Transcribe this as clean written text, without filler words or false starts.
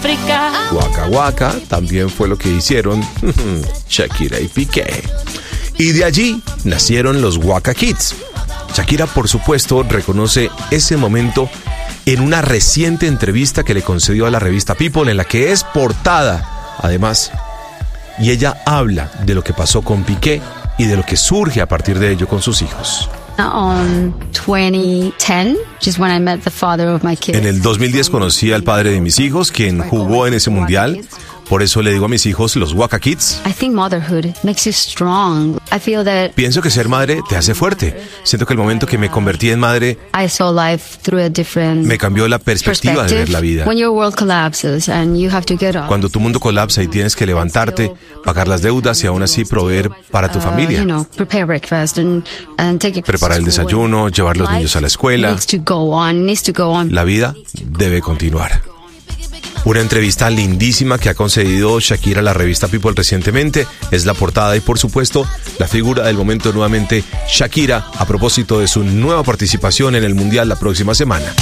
África. Waka Waka también fue lo que hicieron Shakira y Piqué. Y de allí nacieron los Waka Kids. Shakira, por supuesto, reconoce ese momento en una reciente entrevista que le concedió a la revista People, en la que es portada, además, y ella habla de lo que pasó con Piqué y de lo que surge a partir de ello con sus hijos. On 2010, which is when I met the father of my kids. En el 2010 conocí al padre de mis hijos, quien jugó en ese mundial. Por eso le digo a mis hijos los Waka Kids. I think motherhood makes you strong. I feel that Pienso que ser madre te hace fuerte. Siento que el momento que me convertí en madre I saw life through a different me cambió la perspectiva de ver la vida. When your world collapses and you have to get up. Cuando tu mundo colapsa y tienes que levantarte, pagar las deudas y aún así proveer para tu familia. Prepare breakfast and take it. Preparar el desayuno, llevar los niños a la escuela. Needs to go on. La vida debe continuar. Una entrevista lindísima que ha concedido Shakira a la revista People recientemente. Es la portada y, por supuesto, la figura del momento nuevamente, Shakira, a propósito de su nueva participación en el Mundial la próxima semana.